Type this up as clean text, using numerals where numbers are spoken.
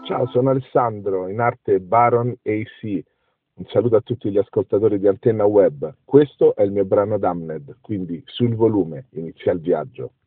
Ciao, sono Alessandro, in arte Baron AC. Un saluto a tutti gli ascoltatori di Antenna Web. Questo è il mio brano Damned, quindi sul volume inizia il viaggio.